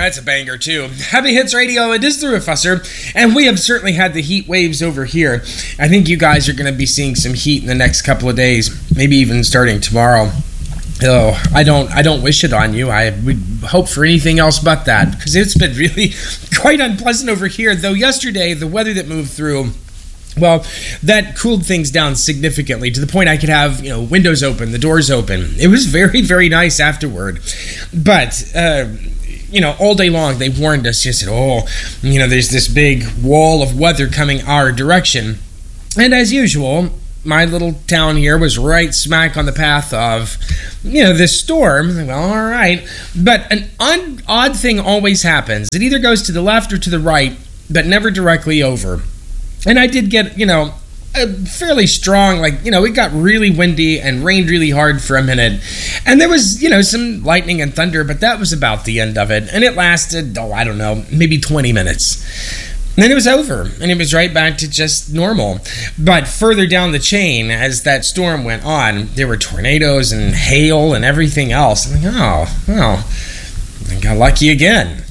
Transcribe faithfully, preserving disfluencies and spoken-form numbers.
that's a banger too. Heavy Hits Radio, it is the Refusser, and we have certainly had the heat waves over here. I think you guys are going to be seeing some heat in the next couple of days, maybe even starting tomorrow. Oh, I don't I don't wish it on you. I would hope for anything else but that, because it's been really quite unpleasant over here. Though yesterday, the weather that moved through, well, that cooled things down significantly to the point I could have, you know, windows open, the doors open. It was very, very nice afterward. But, uh, you know, all day long they warned us, just said, oh, you know, there's this big wall of weather coming our direction. And as usual, my little town here was right smack on the path of, you know, this storm. Well, all right. But an odd, odd thing always happens. It either goes to the left or to the right, but never directly over. And I did get, you know, a fairly strong, like, you know, it got really windy and rained really hard for a minute. And there was, you know, some lightning and thunder, but that was about the end of it. And it lasted, oh, I don't know, maybe twenty minutes. And then it was over, and it was right back to just normal. But further down the chain, as that storm went on, there were tornadoes and hail and everything else. I'm like, oh, well, I got lucky again.